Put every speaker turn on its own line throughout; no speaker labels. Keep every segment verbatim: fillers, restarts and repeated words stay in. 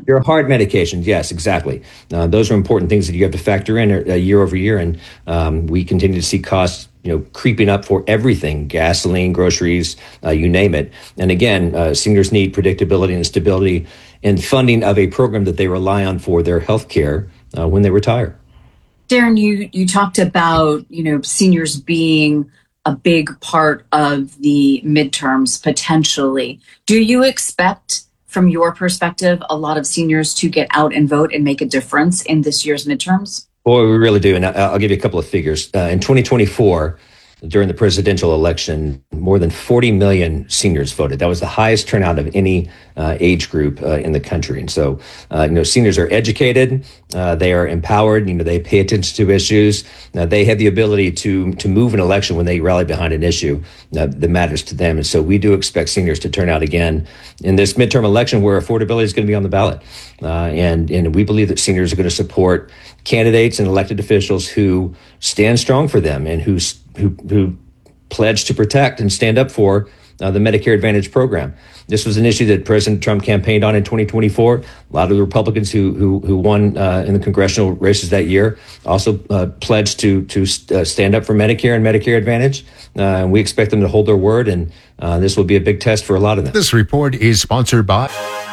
Your hard medications, yes, exactly. Uh, those are important things that you have to factor in uh, year over year, and um, we continue to see costs, you know, creeping up for everything: gasoline, groceries, uh, you name it. And again, uh, seniors need predictability and stability and funding of a program that they rely on for their health care uh, when they retire.
Darren, you you talked about, you know, seniors being a big part of the midterms potentially. Do you expect, from your perspective, a lot of seniors to get out and vote and make a difference in this year's midterms?
Boy, we really do. And I'll give you a couple of figures. Uh, in twenty twenty-four, during the presidential election, more than forty million seniors voted. That was the highest turnout of any uh, age group uh, in the country. And so, uh, you know, seniors are educated, uh, they are empowered, you know, they pay attention to issues. Uh, they have the ability to to move an election when they rally behind an issue uh, that matters to them. And so we do expect seniors to turn out again in this midterm election where affordability is going to be on the ballot. Uh, and, and we believe that seniors are going to support candidates and elected officials who stand strong for them and who who, who pledge to protect and stand up for uh, the Medicare Advantage program. This was an issue that President Trump campaigned on in twenty twenty-four. A lot of the Republicans who who, who won uh, in the congressional races that year also uh, pledged to to uh, stand up for Medicare and Medicare Advantage. Uh, and we expect them to hold their word, and uh, this will be a big test for a lot of them.
This report is sponsored by...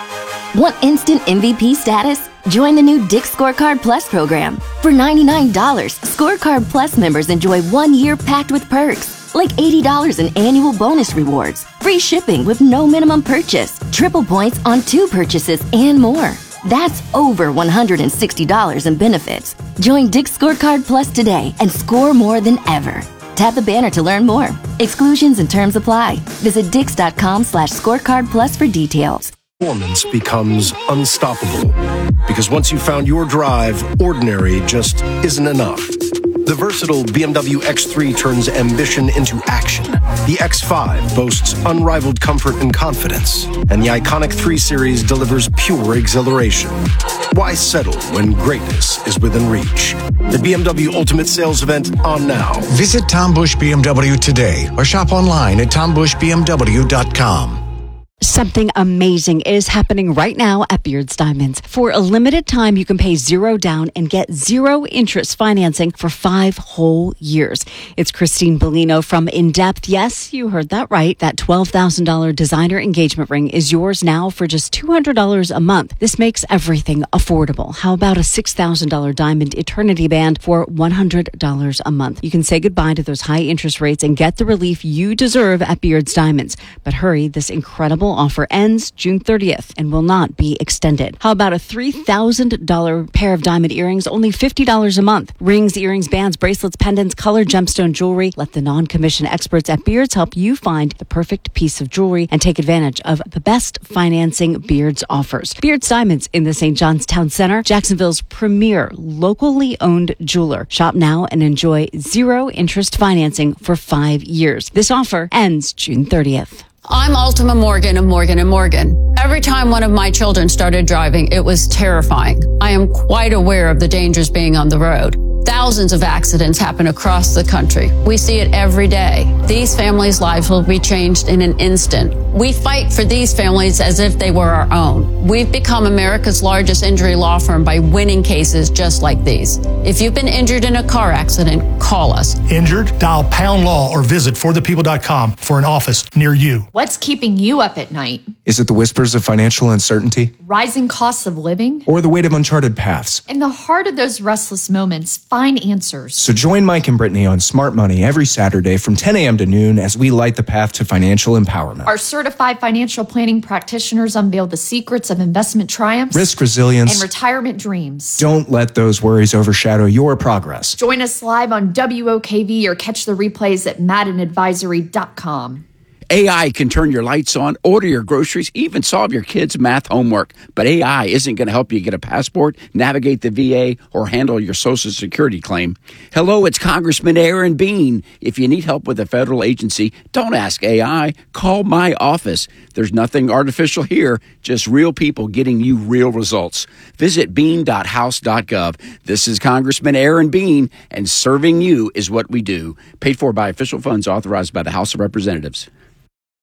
Want instant M V P status? Join the new Dick's Scorecard Plus program. For ninety-nine dollars, Scorecard Plus members enjoy one year packed with perks, like eighty dollars in annual bonus rewards, free shipping with no minimum purchase, triple points on two purchases, and more. That's over one hundred sixty dollars in benefits. Join Dick's Scorecard Plus today and score more than ever. Tap the banner to learn more. Exclusions and terms apply. Visit dix.com slash scorecard plus for details.
Performance becomes unstoppable. Because once you've found your drive, ordinary just isn't enough. The versatile B M W X three turns ambition into action. The X five boasts unrivaled comfort and confidence. And the iconic three Series delivers pure exhilaration. Why settle when greatness is within reach? The B M W Ultimate Sales Event on now.
Visit Tom Bush B M W today or shop online at tom bush b m w dot com.
Something amazing is happening right now at Beards Diamonds. For a limited time, you can pay zero down and get zero interest financing for five whole years. It's Christine Bellino from In Depth. Yes, you heard that right. That twelve thousand dollars designer engagement ring is yours now for just two hundred dollars a month. This makes everything affordable. How about a six thousand dollars diamond eternity band for one hundred dollars a month? You can say goodbye to those high interest rates and get the relief you deserve at Beards Diamonds. But hurry, this incredible offer ends June thirtieth and will not be extended. How about a three thousand dollars pair of diamond earrings, only fifty dollars a month? Rings, earrings, bands, bracelets, pendants, colored gemstone jewelry. Let the non-commissioned experts at Beards help you find the perfect piece of jewelry and take advantage of the best financing Beards offers. Beards Diamonds in the Saint John's Town Center, Jacksonville's premier locally owned jeweler. Shop now and enjoy zero interest financing for five years. This offer ends June thirtieth.
I'm Ultima Morgan of Morgan and Morgan. Every time one of my children started driving, it was terrifying. I am quite aware of the dangers being on the road. Thousands of accidents happen across the country. We see it every day. These families' lives will be changed in an instant. We fight for these families as if they were our own. We've become America's largest injury law firm by winning cases just like these. If you've been injured in a car accident, call us.
Injured? Dial pound law or visit for the people dot com for an office near you.
What's keeping you up at night?
Is it the whispers of financial uncertainty?
Rising costs of living?
Or the weight of uncharted paths?
In the heart of those restless moments, find answers.
So join Mike and Brittany on Smart Money every Saturday from ten a.m. to noon as we light the path to financial empowerment.
Our certified financial planning practitioners unveil the secrets of investment triumphs,
risk resilience,
and retirement dreams.
Don't let those worries overshadow your progress.
Join us live on W O K V or catch the replays at madden advisory dot com.
A I can turn your lights on, order your groceries, even solve your kids' math homework. But A I isn't going to help you get a passport, navigate the V A, or handle your Social Security claim. Hello, it's Congressman Aaron Bean. If you need help with a federal agency, don't ask A I. Call my office. There's nothing artificial here, just real people getting you real results. Visit bean dot house dot gov. This is Congressman Aaron Bean, and serving you is what we do. Paid for by official funds authorized by the House of Representatives.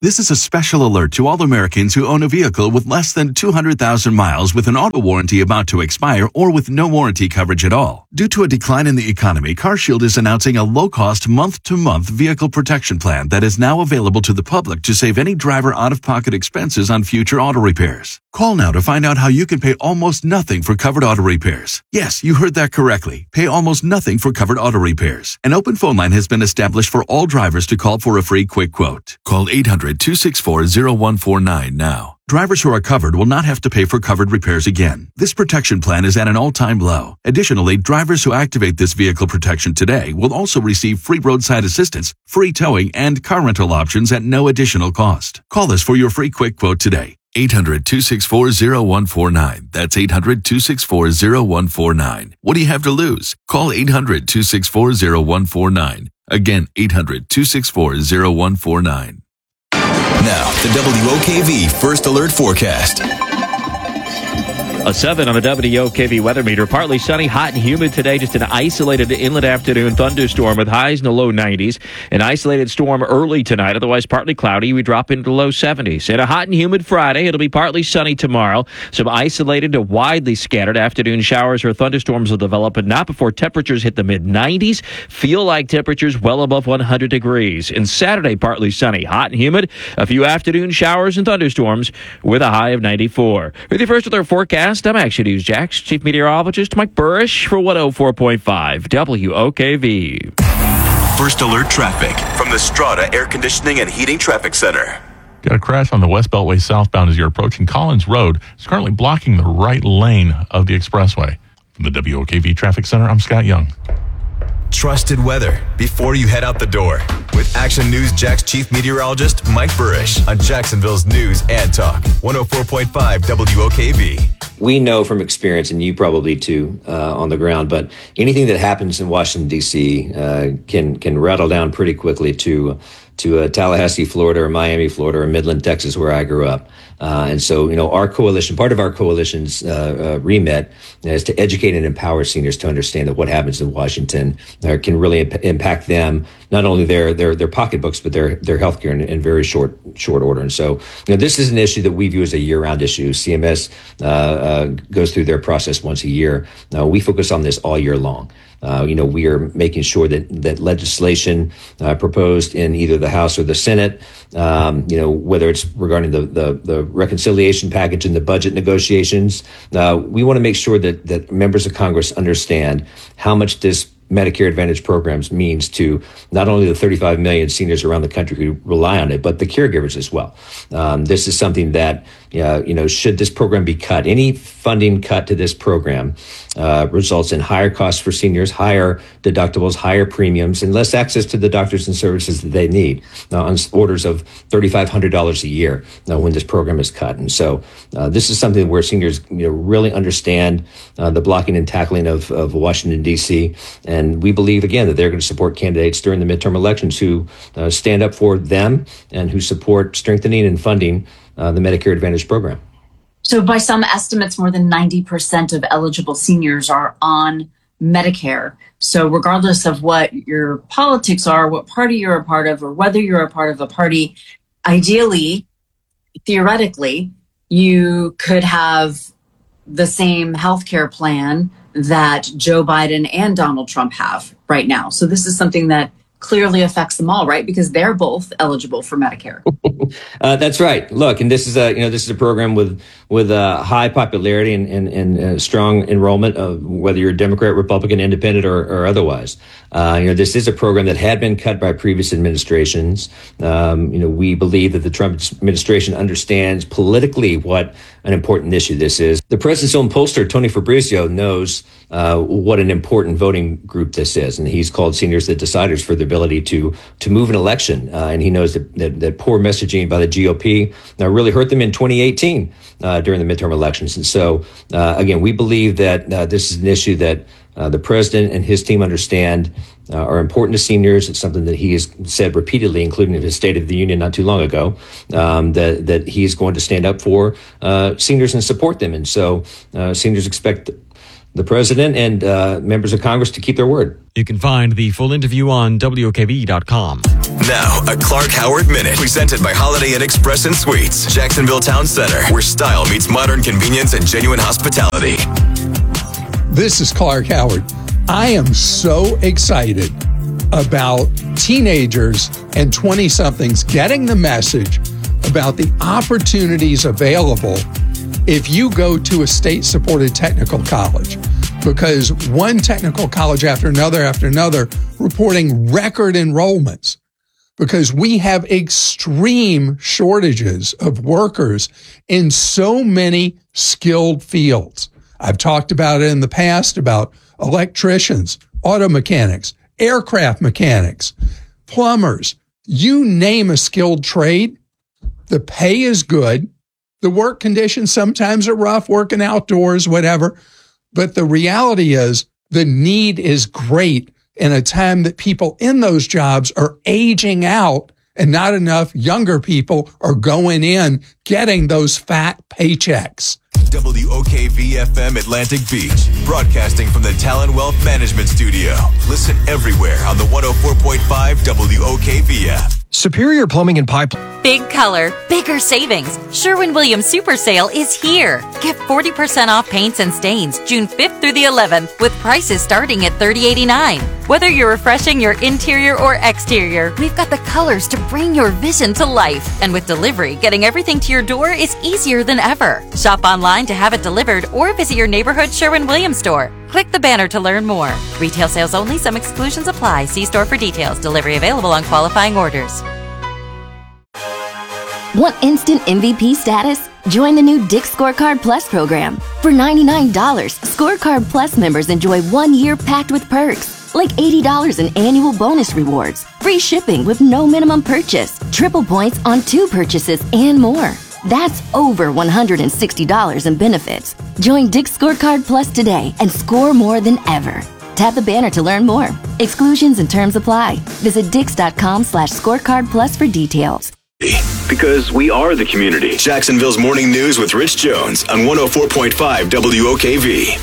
This is a special alert to all Americans who own a vehicle with less than two hundred thousand miles with an auto warranty about to expire or with no warranty coverage at all. Due to a decline in the economy, CarShield is announcing a low-cost month-to-month vehicle protection plan that is now available to the public to save any driver out-of-pocket expenses on future auto repairs. Call now to find out how you can pay almost nothing for covered auto repairs. Yes, you heard that correctly. Pay almost nothing for covered auto repairs. An open phone line has been established for all drivers to call for a free quick quote. Call eight hundred, two six four, zero one four nine now. Drivers who are covered will not have to pay for covered repairs again. This protection plan is at an all-time low. Additionally, drivers who activate this vehicle protection today will also receive free roadside assistance, free towing, and car rental options at no additional cost. Call us for your free quick quote today. eight hundred, two six four, zero one four nine. That's eight hundred, two six four, zero one four nine. What do you have to lose? Call eight hundred, two six four, zero one four nine. Again, eight hundred, two six four, zero one four nine.
Now, the W O K V First Alert Forecast.
A seven on the W O K V weather meter. Partly sunny, hot and humid today. Just an isolated inland afternoon thunderstorm with highs in the low nineties. An isolated storm early tonight. Otherwise, partly cloudy. We drop into the low seventies. And a hot and humid Friday. It'll be partly sunny tomorrow. Some isolated to widely scattered afternoon showers or thunderstorms will develop, but not before temperatures hit the mid nineties. Feel like temperatures well above one hundred degrees. And Saturday, partly sunny, hot and humid. A few afternoon showers and thunderstorms with a high of ninety-four. With your First Alert forecast, I'm Action News Jax Chief Meteorologist Mike Burrish for one oh four point five W O K V.
First Alert traffic from the Strata Air Conditioning and Heating Traffic Center.
Got a crash on the West Beltway southbound as you're approaching Collins Road. It's currently blocking the right lane of the expressway. From the W O K V Traffic Center, I'm Scott Young.
Trusted weather before you head out the door with Action News Jax Chief Meteorologist Mike Burrish on Jacksonville's News and Talk one oh four point five W O K V.
We know from experience, and you probably too, uh, on the ground, but anything that happens in Washington, D C uh, can can rattle down pretty quickly to to uh, Tallahassee, Florida, or Miami, Florida, or Midland, Texas, where I grew up. Uh, and so, you know, our coalition, part of our coalition's uh, uh, remit is to educate and empower seniors to understand that what happens in Washington uh, can really imp- impact them, not only their their their pocketbooks, but their their healthcare in, in very short short order. And so, you know, this is an issue that we view as a year-round issue. C M S uh, uh, goes through their process once a year. Uh, we focus on this all year long. Uh, you know, we are making sure that that legislation uh, proposed in either the House or the Senate, um, you know, whether it's regarding the, the, the reconciliation package and the budget negotiations, uh, we want to make sure that that members of Congress understand how much this Medicare Advantage programs means to not only the thirty-five million seniors around the country who rely on it, but the caregivers as well. Um, this is something that, uh, you know, should this program be cut, any funding cut to this program uh, results in higher costs for seniors, higher deductibles, higher premiums, and less access to the doctors and services that they need uh, on orders of thirty-five hundred dollars a year uh, when this program is cut. And so uh, this is something where seniors, you know, really understand uh, the blocking and tackling of, of Washington, D C, and we believe, again, that they're going to support candidates during the midterm elections who uh, stand up for them and who support strengthening and funding uh, the Medicare Advantage program.
So by some estimates, more than ninety percent of eligible seniors are on Medicare. So regardless of what your politics are, what party you're a part of, or whether you're a part of a party, ideally, theoretically, you could have the same healthcare plan that Joe Biden and Donald Trump have right now. So this is something that clearly affects them all, right? Because they're both eligible for Medicare.
uh, that's right. Look, and this is a you know this is a program with with a high popularity and and, and uh, strong enrollment, of whether you're a Democrat, Republican, Independent, or, or otherwise. Uh, you know, this is a program that had been cut by previous administrations. Um, you know, we believe that the Trump administration understands politically what an important issue this is. The president's own pollster, Tony Fabrizio, knows uh, what an important voting group this is, and he's called seniors the deciders for the ability to to move an election. Uh, and he knows that, that that poor messaging by the G O P uh, really hurt them in twenty eighteen uh, during the midterm elections. And so, uh, again, we believe that uh, this is an issue that uh, the president and his team understand uh, are important to seniors. It's something that he has said repeatedly, including in his State of the Union not too long ago, um, that that he's going to stand up for uh, seniors and support them. And so, uh, seniors expect the president and uh, members of Congress to keep their word.
You can find the full interview on W O K V dot com.
Now, a Clark Howard Minute, presented by Holiday Inn Express and Suites, Jacksonville Town Center, where style meets modern convenience and genuine hospitality.
This is Clark Howard. I am so excited about teenagers and twenty-somethings getting the message about the opportunities available if you go to a state-supported technical college. Because one technical college after another after another reporting record enrollments. Because we have extreme shortages of workers in so many skilled fields. I've talked about it in the past about electricians, auto mechanics, aircraft mechanics, plumbers. You name a skilled trade, the pay is good. The work conditions sometimes are rough, working outdoors, whatever. But the reality is the need is great in a time that people in those jobs are aging out and not enough younger people are going in getting those fat paychecks.
W O K V F M Atlantic Beach, broadcasting from the Talon Wealth Management Studio. Listen everywhere on the one oh four point five W O K V app.
Superior Plumbing and Pipe.
Big color, bigger savings. Sherwin-Williams Super Sale is here. Get forty percent off paints and stains June fifth through the eleventh with prices starting at thirty eighty-nine. Whether you're refreshing your interior or exterior, we've got the colors to bring your vision to life. And with delivery, getting everything to your door is easier than ever. Shop online to have it delivered or visit your neighborhood Sherwin-Williams store. Click the banner to learn more. Retail sales only. Some exclusions apply. See store for details. Delivery available on qualifying orders.
Want instant M V P status? Join the new Dick's Scorecard Plus program. For ninety-nine dollars, Scorecard Plus members enjoy one year packed with perks, like eighty dollars in annual bonus rewards, free shipping with no minimum purchase, triple points on two purchases, and more. That's over one hundred sixty dollars in benefits. Join Dick's Scorecard Plus today and score more than ever. Tap the banner to learn more. Exclusions and terms apply. Visit dix.com slash scorecard plus for details.
Because we are the community. Jacksonville's Morning News with Rich Jones on one oh four point five W O K V.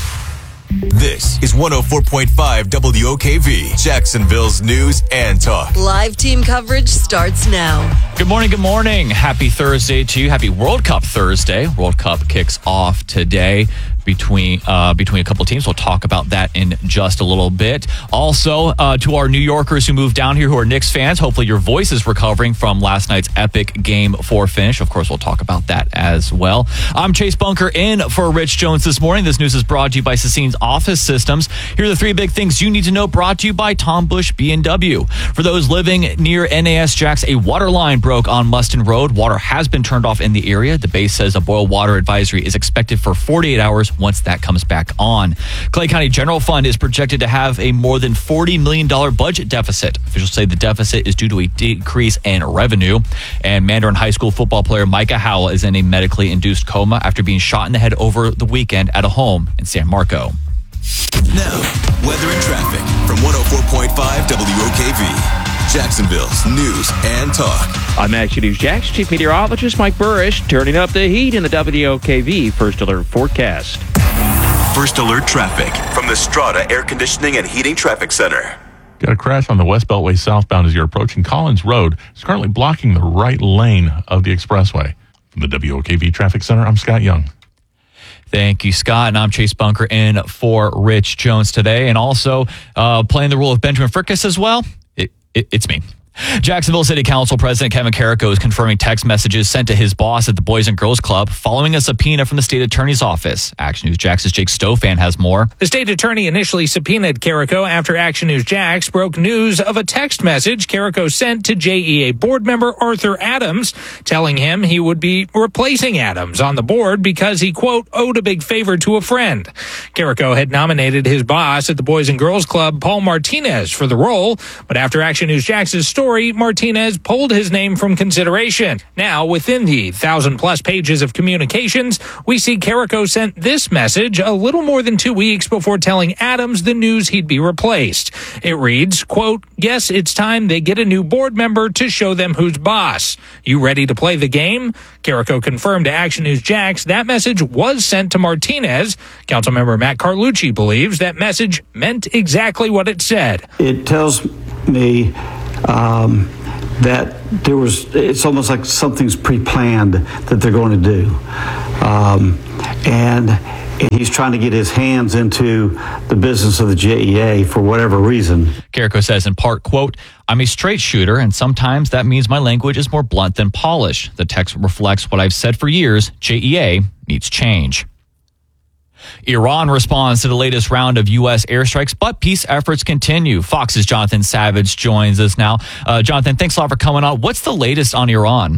This is one oh four point five W O K V, Jacksonville's news and talk.
Live team coverage starts now.
Good morning, good morning. Happy Thursday to you. Happy World Cup Thursday. World Cup kicks off today between uh, between a couple teams. We'll talk about that in just a little bit. Also, uh, to our New Yorkers who moved down here who are Knicks fans, hopefully your voice is recovering from last night's epic game four finish. Of course, we'll talk about that as well. I'm Chase Bunker in for Rich Jones this morning. This news is brought to you by Sassine's Office Systems. Here are the three big things you need to know, brought to you by Tom Bush B M W. For those living near N A S Jacks, a water line broke on Mustin Road. Water has been turned off in the area. The base says a boil water advisory is expected for forty-eight hours once that comes back on. Clay County General Fund is projected to have a more than forty million dollars budget deficit. Officials say the deficit is due to a decrease in revenue. And Mandarin High School football player Micah Howell is in a medically induced coma after being shot in the head over the weekend at a home in San Marco.
Now, weather and traffic from one oh four point five W O K V, Jacksonville's news and talk.
I'm Action News Jax Chief Meteorologist Mike Burrish, turning up the heat in the W O K V First Alert forecast.
First Alert traffic from the Strata Air Conditioning and Heating Traffic Center.
Got a crash on the West Beltway southbound as you're approaching Collins Road. It's currently blocking the right lane of the expressway. From the W O K V Traffic Center, I'm Scott Young.
Thank you, Scott. And I'm Chase Bunker in for Rich Jones today. And also uh, playing the role of Benjamin Frickus as well. It, it, it's me. Jacksonville City Council President Kevin Carrico is confirming text messages sent to his boss at the Boys and Girls Club following a subpoena from the state attorney's office. Action News Jax's Jake Stofan has more.
The state attorney initially subpoenaed Carrico after Action News Jax broke news of a text message Carrico sent to J E A board member Arthur Adams, telling him he would be replacing Adams on the board because he, quote, owed a big favor to a friend. Carrico had nominated his boss at the Boys and Girls Club, Paul Martinez, for the role, but after Action News Jax's story, story, Martinez pulled his name from consideration. Now, within the thousand plus pages of communications, we see Carrico sent this message a little more than two weeks before telling Adams the news he'd be replaced. It reads, quote, "Guess it's time they get a new board member to show them who's boss. You ready to play the game?" Carrico confirmed to Action News Jax that message was sent to Martinez. Councilmember Matt Carlucci believes that message meant exactly what it said.
It tells me um, that there was, it's almost like something's pre-planned that they're going to do. Um, and, and he's trying to get his hands into the business of the J E A for whatever reason.
Carrico says in part, quote, "I'm a straight shooter, and sometimes that means my language is more blunt than polished. The text reflects what I've said for years. J E A needs change." Iran responds to the latest round of U S airstrikes, but peace efforts continue. Fox's Jonathan Savage joins us now. Uh, Jonathan, thanks a lot for coming on. What's the latest on Iran?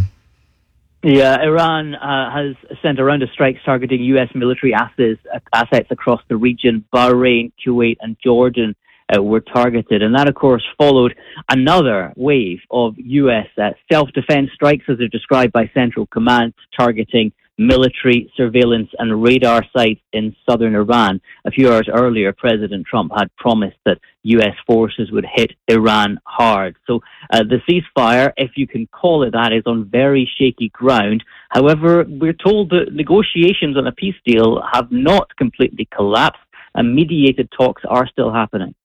Yeah, Iran uh, has sent a round of strikes targeting U S military assets, assets across the region. Bahrain, Kuwait, and Jordan uh, were targeted. And that, of course, followed another wave of U S uh, self-defense strikes, as they're described by Central Command, targeting military surveillance and radar sites in southern Iran. A few hours earlier, President Trump had promised that U S forces would hit Iran hard. So uh, the ceasefire, if you can call it that, is on very shaky ground. However, we're told that negotiations on a peace deal have not completely collapsed, and mediated talks are still happening.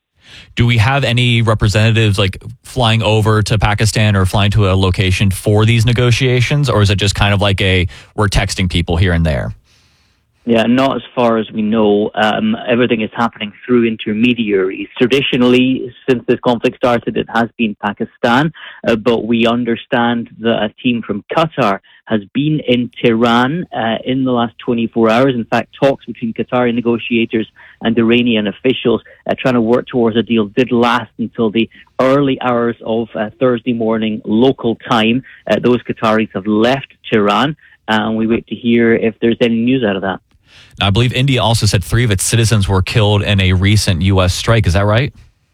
Do we have any representatives like flying over to Pakistan or flying to a location for these negotiations? Or is it just kind of like a, we're texting people here and there?
Yeah, not as far as we know. Um, everything is happening through intermediaries. Traditionally, since this conflict started, it has been Pakistan, uh, but we understand that a team from Qatar has been in Tehran uh, in the last twenty-four hours. In fact, talks between Qatari negotiators and Iranian officials uh, trying to work towards a deal did last until the early hours of uh, Thursday morning local time. Uh, those Qataris have left Tehran, and we wait to hear if there's any news out of that.
Now, I believe India also said three of its citizens were killed in a recent U S strike. Is that right?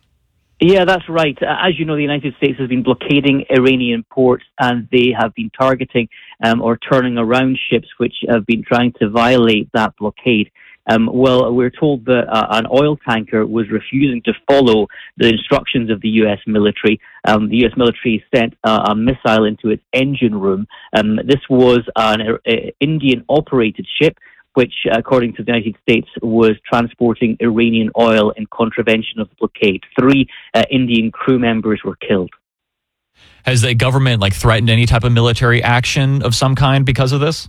Yeah, that's right. Uh, as you know, the United States has been blockading Iranian ports, and they have been targeting um, or turning around ships which have been trying to violate that blockade. Um, well, we're told that uh, an oil tanker was refusing to follow the instructions of the U S military. Um, the U S military sent uh, a missile into its engine room. Um, this was an uh, Indian-operated ship, which, according to the United States, was transporting Iranian oil in contravention of the blockade. Three uh, Indian crew members were killed.
Has the government like threatened any type of military action of some kind because of this?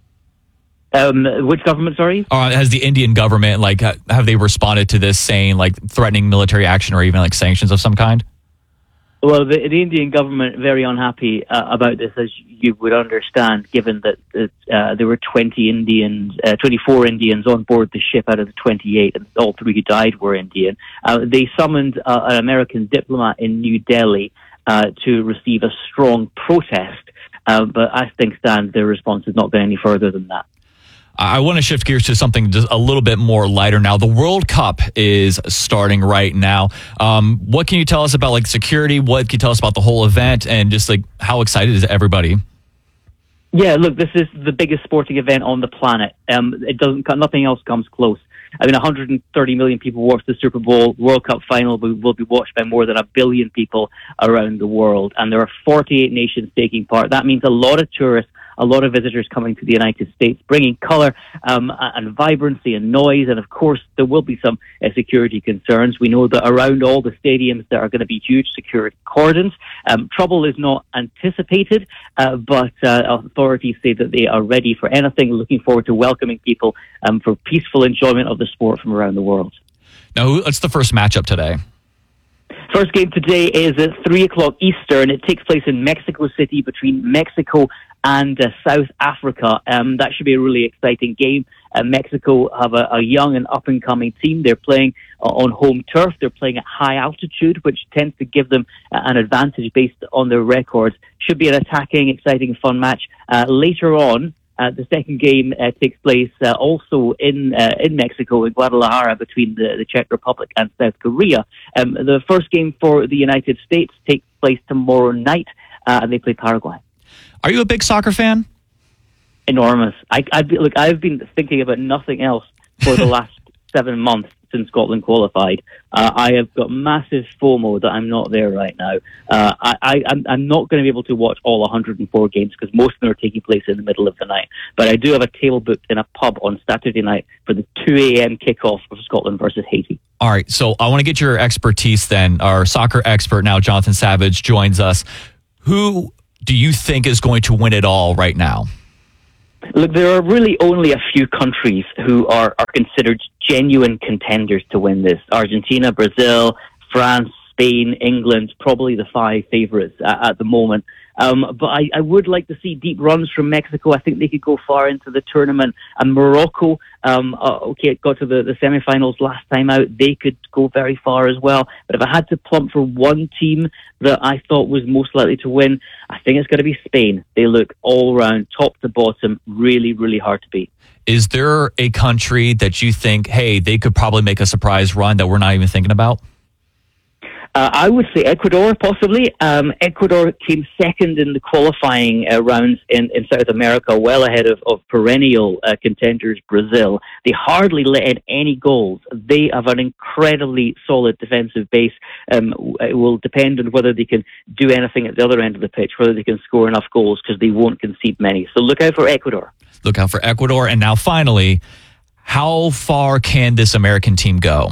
Um, which government, sorry?
Or has the Indian government, like, have they responded to this saying, like, threatening military action or even, like, sanctions of some kind?
Well, the, the Indian government very unhappy uh, about this, as you would understand, given that, that uh, there were twenty Indians, uh, twenty-four Indians on board the ship out of the twenty-eight, and all three who died were Indian. Uh, they summoned uh, an American diplomat in New Delhi uh, to receive a strong protest, uh, but as things stand, their response has not been any further than that.
I want to shift gears to something just a little bit more lighter now. The World Cup is starting right now. Um, what can you tell us about like security? What can you tell us about the whole event, and just like how excited is everybody?
Yeah, look, this is the biggest sporting event on the planet. Um, it doesn't, nothing else comes close. I mean, one hundred thirty million people watch the Super Bowl. World Cup final will, will be watched by more than a billion people around the world, and there are forty-eight nations taking part. That means a lot of tourists, a lot of visitors coming to the United States, bringing color um, and vibrancy and noise. And of course, there will be some uh, security concerns. We know that around all the stadiums, there are going to be huge security cordons. Um, trouble is not anticipated, uh, but uh, authorities say that they are ready for anything, looking forward to welcoming people um, for peaceful enjoyment of the sport from around the world.
Now, what's the first matchup today?
First game today is at three o'clock Eastern. It takes place in Mexico City between Mexico and uh, South Africa. Um, that should be a really exciting game. Uh, Mexico have a, a young and up-and-coming team. They're playing uh, on home turf. They're playing at high altitude, which tends to give them uh, an advantage based on their records. Should be an attacking, exciting, fun match. Uh, later on, Uh, the second game uh, takes place uh, also in uh, in Mexico, in Guadalajara, between the, the Czech Republic and South Korea. Um, the first game for the United States takes place tomorrow night, uh, and they play Paraguay.
Are you a big soccer fan?
Enormous. I, I've been, look, I've been thinking about nothing else for the last seven months since Scotland qualified. Uh, I have got massive FOMO that I'm not there right now. Uh, I, I, I'm, I'm not going to be able to watch all one hundred four games because most of them are taking place in the middle of the night. But I do have a table booked in a pub on Saturday night for the two a.m. kickoff of Scotland versus Haiti.
All right, so I want to get your expertise then. Our soccer expert now, Jonathan Savage, joins us. Who do you think is going to win it all right now?
Look, there are really only a few countries who are, are considered genuine contenders to win this. Argentina, Brazil, France, Spain, England, probably the five favourites at, at the moment. Um, but I, I would like to see deep runs from Mexico. I think they could go far into the tournament. And Morocco, um, uh, okay, it got to the, the semi-finals last time out. They could go very far as well. But if I had to plump for one team that I thought was most likely to win, I think it's going to be Spain. They look all around, top to bottom, really, really hard to beat.
Is there a country that you think, hey, they could probably make a surprise run that we're not even thinking about?
Uh, I would say Ecuador, possibly. Um, Ecuador came second in the qualifying uh, rounds in, in South America, well ahead of, of perennial uh, contenders Brazil. They hardly let in any goals. They have an incredibly solid defensive base. Um, it will depend on whether they can do anything at the other end of the pitch, whether they can score enough goals, because they won't concede many. So look out for Ecuador.
Look out for Ecuador. And now finally, how far can this American team go?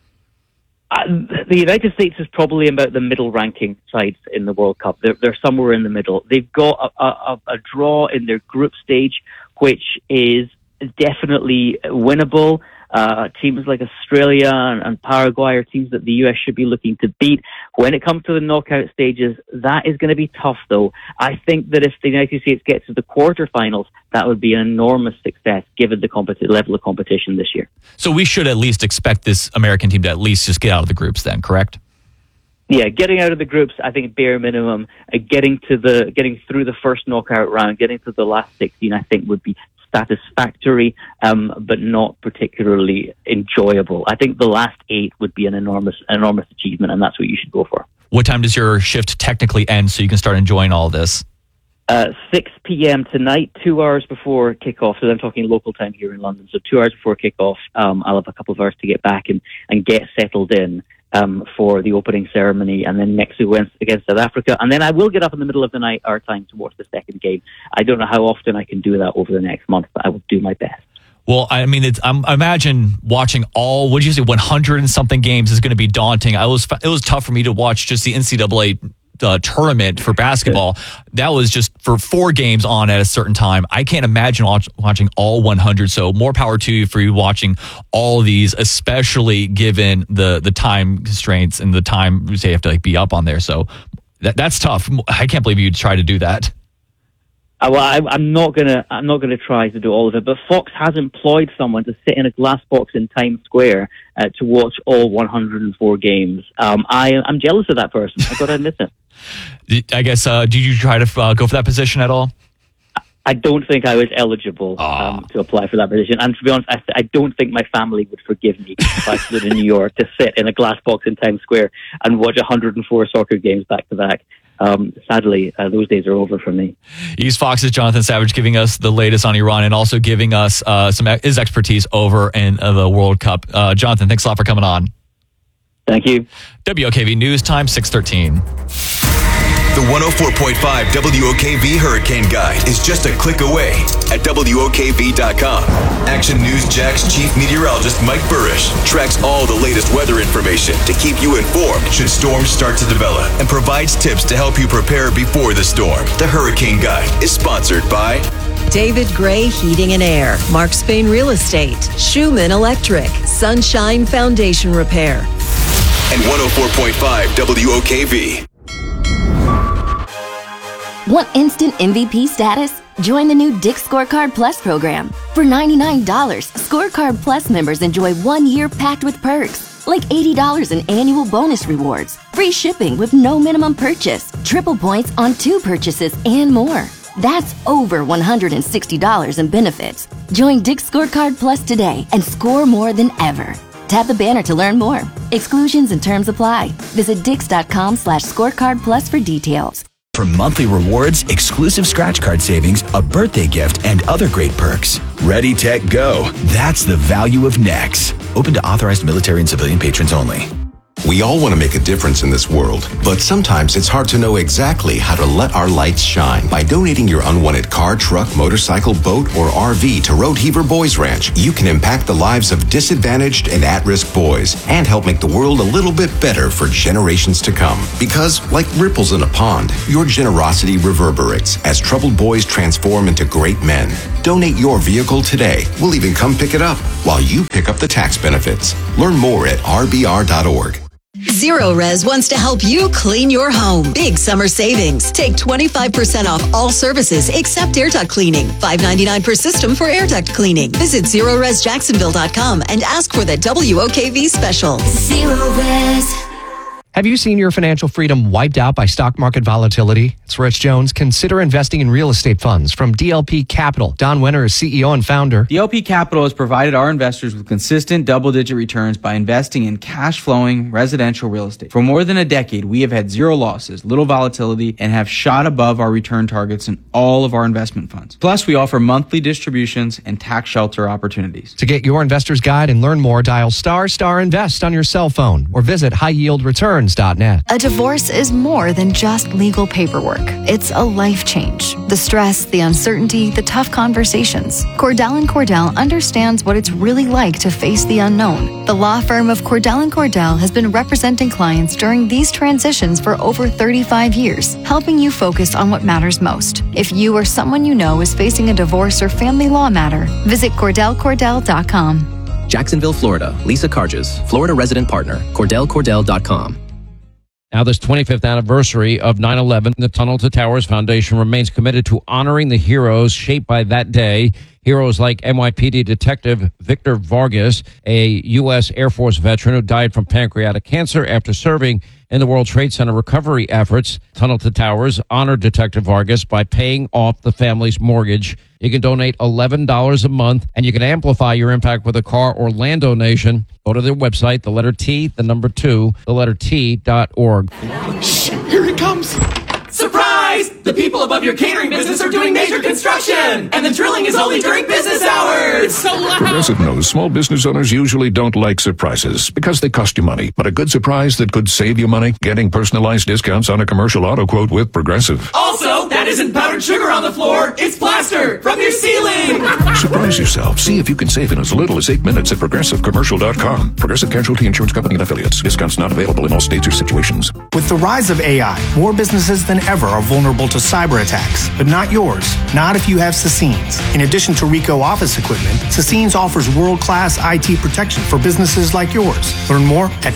Uh, the United States is probably about the middle ranking sides in the World Cup. They're, they're somewhere in the middle. They've got a, a, a draw in their group stage, which is definitely winnable. Uh, teams like Australia and, and Paraguay are teams that the U S should be looking to beat. When it comes to the knockout stages, that is going to be tough, though. I think that if the United States gets to the quarterfinals, that would be an enormous success given the competi- level of competition this year.
So we should at least expect this American team to at least just get out of the groups then, correct?
Yeah, getting out of the groups, I think bare minimum. Uh, getting to the getting through the first knockout round, getting to the last sixteen, I think would be satisfactory, um, but not particularly enjoyable. I think the last eight would be an enormous, enormous achievement, and that's what you should go for.
What time does your shift technically end so you can start enjoying all this?
Uh, six p.m. tonight, two hours before kickoff. So I'm talking local time here in London. So two hours before kickoff, um, I'll have a couple of hours to get back and, and get settled in um, for the opening ceremony, and then next week against South Africa. And then I will get up in the middle of the night, our time, to watch the second game. I don't know how often I can do that over the next month, but I will do my best.
Well, I mean, it's, I'm, I imagine watching all, what did you say, one hundred and something games is going to be daunting. I was, it was tough for me to watch just the N C double A uh, tournament for basketball. That was just for four games on at a certain time. I can't imagine watch, watching all one hundred. So more power to you for you watching all these, especially given the the time constraints and the time you say you have to like be up on there. So that, that's tough. I can't believe you'd try to do that.
Uh, well, I, I'm not gonna. I'm not gonna try to do all of it. But Fox has employed someone to sit in a glass box in Times Square uh, to watch all one hundred four games. Um, I, I'm jealous of that person. I got to admit it.
I guess. Uh, did you try to uh, go for that position at all?
I don't think I was eligible um, to apply for that position. And to be honest, I, th- I don't think my family would forgive me if I stood in New York to sit in a glass box in Times Square and watch one hundred four soccer games back to back. Um, sadly, uh, those days are over for me.
East Fox's Jonathan Savage giving us the latest on Iran and also giving us uh, some his expertise over in uh, the World Cup. Uh, Jonathan, thanks a lot for coming on.
Thank you.
W O K V News Time, six thirteen.
The one oh four point five W O K V Hurricane Guide is just a click away at W O K V dot com. Action News Jack's chief meteorologist Mike Burrish tracks all the latest weather information to keep you informed should storms start to develop and provides tips to help you prepare before the storm. The Hurricane Guide is sponsored by
David Gray Heating and Air, Mark Spain Real Estate, Schumann Electric, Sunshine Foundation Repair,
and one oh four point five W O K V.
Want instant M V P status? Join the new Dick's Scorecard Plus program. For ninety-nine dollars, Scorecard Plus members enjoy one year packed with perks, like eighty dollars in annual bonus rewards, free shipping with no minimum purchase, triple points on two purchases, and more. That's over one hundred sixty dollars in benefits. Join Dick's Scorecard Plus today and score more than ever. Tap the banner to learn more. Exclusions and terms apply. Visit dix.com slash scorecard plus for details.
For monthly rewards, exclusive scratch card savings, a birthday gift, and other great perks. Ready, tech, go. That's the value of Nex. Open to authorized military and civilian patrons only.
We all want to make a difference in this world, but sometimes it's hard to know exactly how to let our lights shine. By donating your unwanted car, truck, motorcycle, boat, or R V to Road Heaver Boys Ranch, you can impact the lives of disadvantaged and at-risk boys and help make the world a little bit better for generations to come. Because, like ripples in a pond, your generosity reverberates as troubled boys transform into great men. Donate your vehicle today. We'll even come pick it up while you pick up the tax benefits. Learn more at r b r dot org.
Zero Res wants to help you clean your home. Big summer savings. Take twenty-five percent off all services except air duct cleaning. five ninety-nine per system for air duct cleaning. Visit zero res jacksonville dot com and ask for the W O K V special. Zero Res.
Have you seen your financial freedom wiped out by stock market volatility? It's Rich Jones. Consider investing in real estate funds from D L P Capital. Don Winter is C E O and founder.
D L P Capital has provided our investors with consistent double-digit returns by investing in cash-flowing residential real estate. For more than a decade, we have had zero losses, little volatility, and have shot above our return targets in all of our investment funds. Plus, we offer monthly distributions and tax shelter opportunities.
To get your investor's guide and learn more, dial star star invest on your cell phone or visit high yield returns dot net.
A divorce is more than just legal paperwork. It's a life change. The stress, the uncertainty, the tough conversations. Cordell and Cordell understands what it's really like to face the unknown. The law firm of Cordell and Cordell has been representing clients during these transitions for over thirty-five years, helping you focus on what matters most. If you or someone you know is facing a divorce or family law matter, visit cordell cordell dot com.
Jacksonville, Florida. Lisa Carges, Florida resident partner. cordell cordell dot com.
Now, this twenty-fifth anniversary of nine eleven, the Tunnel to Towers Foundation remains committed to honoring the heroes shaped by that day. Heroes like N Y P D Detective Victor Vargas, a U S Air Force veteran who died from pancreatic cancer after serving in the World Trade Center recovery efforts. Tunnel to Towers honored Detective Vargas by paying off the family's mortgage. You can donate eleven dollars a month, and you can amplify your impact with a car or land donation. Go to their website, the letter T, the number two, the letter T dot org.
Shh, here he comes. Surprise! The people above your catering business are doing major construction, and the drilling is only during business hours. It's so loud.
Progressive knows small business owners usually don't like surprises because they cost you money. But a good surprise that could save you money? Getting personalized discounts on a commercial auto quote with Progressive.
Also, that isn't powdered sugar on the floor. It's plaster from your ceiling.
Surprise yourself. See if you can save in as little as eight minutes at progressive commercial dot com. Progressive Casualty Insurance Company and Affiliates. Discounts not available in all states or situations.
With the rise of A I, more businesses than ever are vulnerable to cyber attacks, but not yours. Not if you have Sassines. In addition to Ricoh office equipment, Sassines offers world-class I T protection for businesses like yours. Learn more at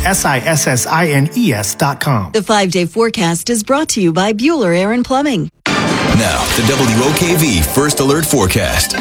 sissines dot com.
The five-day forecast is brought to you by Bueller Air and Plumbing.
Now, the W O K V First Alert Forecast.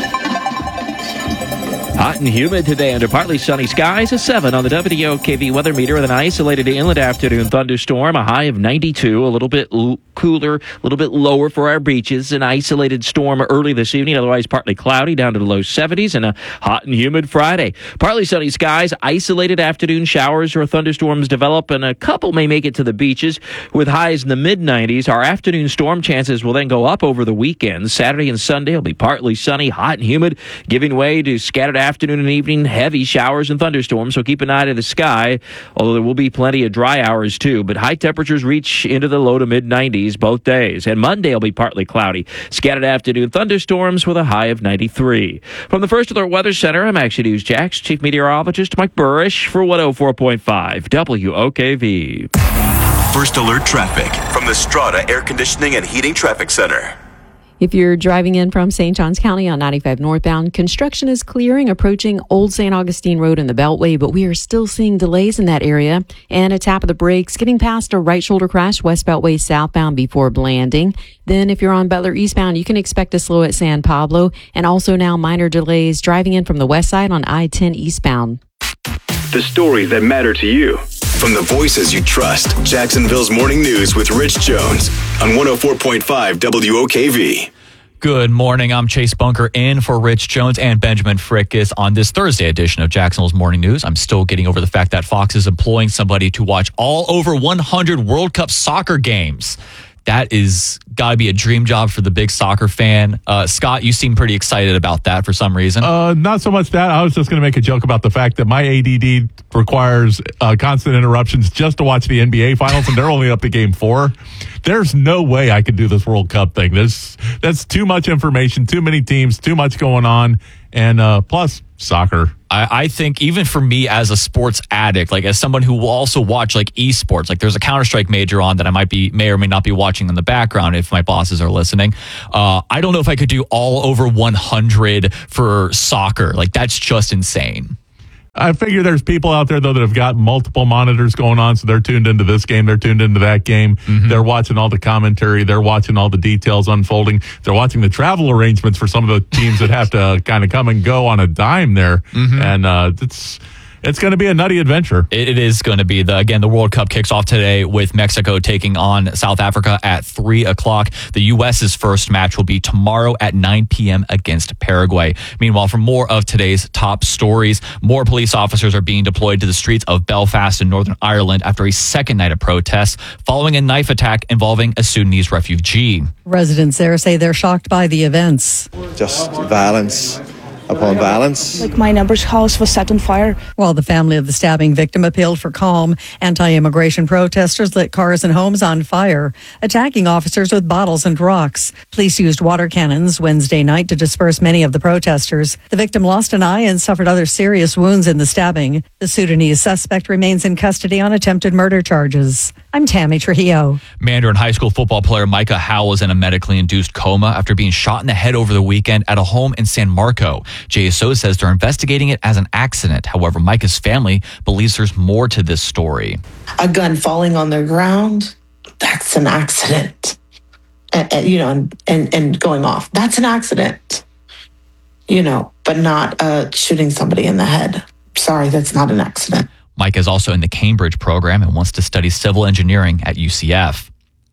Hot and humid today under partly sunny skies. A seven on the W O K V weather meter with an isolated inland afternoon thunderstorm. A high of ninety-two. A little bit l- cooler, a little bit lower for our beaches. An isolated storm early this evening. Otherwise partly cloudy down to the low seventies. And a hot and humid Friday. Partly sunny skies. Isolated afternoon showers or thunderstorms develop. And a couple may make it to the beaches with highs in the mid nineties. Our afternoon storm chances will then go up over the weekend. Saturday and Sunday will be partly sunny, hot and humid, giving way to scattered afternoon and evening heavy showers and thunderstorms, so keep an eye to the sky, although there will be plenty of dry hours too. But high temperatures reach into the low to mid nineties both days. And Monday will be partly cloudy, scattered afternoon thunderstorms with a high of ninety-three. From the First Alert Weather Center, I'm Action News Jax Chief Meteorologist Mike Burrish for one oh four point five W O K V.
First Alert Traffic from the Strata Air Conditioning and Heating Traffic Center.
If you're driving in from Saint Johns County on ninety-five northbound, construction is clearing, approaching Old Saint Augustine Road in the Beltway, but we are still seeing delays in that area. And a tap of the brakes, getting past a right shoulder crash, West Beltway southbound before Blanding. Then if you're on Butler eastbound, you can expect a slow at San Pablo. And also now minor delays driving in from the west side on I ten eastbound.
The stories that matter to you. From the voices you trust, Jacksonville's Morning News with Rich Jones on one oh four point five W O K V.
Good morning. I'm Chase Bunker in for Rich Jones and Benjamin Frickus on this Thursday edition of Jacksonville's Morning News. I'm still getting over the fact that Fox is employing somebody to watch all over one hundred World Cup soccer games. That is got to be a dream job for the big soccer fan. Uh, Scott, you seem pretty excited about that for some reason.
Uh, not so much that. I was just going to make a joke about the fact that my A D D requires uh, constant interruptions just to watch the N B A finals, and they're only up to game four. There's no way I could do this World Cup thing. There's that's too much information, too many teams, too much going on, and uh, plus soccer.
I, I think even for me as a sports addict, like as someone who will also watch like esports, like there's a Counter-Strike major on that I might be may or may not be watching in the background if my bosses are listening. Uh, I don't know if I could do all over one hundred for soccer. Like that's just insane.
I figure there's people out there, though, that have got multiple monitors going on, so they're tuned into this game, they're tuned into that game. Mm-hmm. They're watching all the commentary, they're watching all the details unfolding. They're watching the travel arrangements for some of the teams that have to kind of come and go on a dime there. Mm-hmm. And uh, it's... It's going to be a nutty adventure.
It is going to be. the Again, the World Cup kicks off today with Mexico taking on South Africa at three o'clock. The U S's first match will be tomorrow at nine p.m. against Paraguay. Meanwhile, for more of today's top stories, more police officers are being deployed to the streets of Belfast in Northern Ireland after a second night of protests following a knife attack involving a Sudanese refugee.
Residents there say they're shocked by the events.
Just violence upon violence.
Like my neighbour's house was set on fire.
While the family of the stabbing victim appealed for calm, anti-immigration protesters lit cars and homes on fire, attacking officers with bottles and rocks. Police used water cannons Wednesday night to disperse many of the protesters. The victim lost an eye and suffered other serious wounds in the stabbing. The Sudanese suspect remains in custody on attempted murder charges. I'm Tammy Trujillo.
Mandarin high school football player Micah Howell is in a medically induced coma after being shot in the head over the weekend at a home in San Marco. J S O says they're investigating it as an accident. However, Micah's family believes there's more to this story.
A gun falling on the ground, that's an accident. And, and, you know, and, and, and going off, that's an accident. You know, but not uh, shooting somebody in the head. Sorry, that's not an accident.
Mike is also in the Cambridge program and wants to study civil engineering at U C F.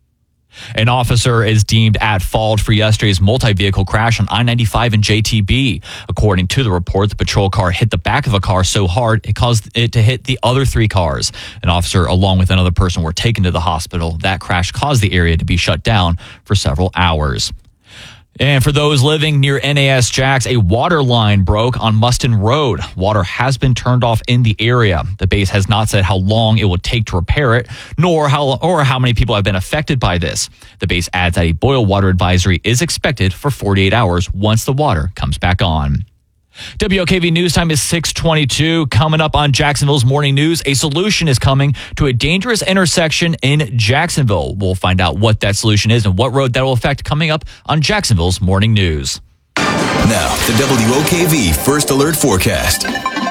An officer is deemed at fault for yesterday's multi-vehicle crash on I ninety-five and J T B. According to the report, the patrol car hit the back of a car so hard it caused it to hit the other three cars. An officer along with another person were taken to the hospital. That crash caused the area to be shut down for several hours. And for those living near N A S Jax, a water line broke on Muston Road. Water has been turned off in the area. The base has not said how long it would take to repair it, nor how or how many people have been affected by this. The base adds that a boil water advisory is expected for forty-eight hours once the water comes back on. W O K V News Time is six twenty-two. Coming up on Jacksonville's Morning News, a solution is coming to a dangerous intersection in Jacksonville. We'll find out what that solution is and what road that will affect coming up on Jacksonville's Morning News.
Now, the W O K V First Alert Forecast.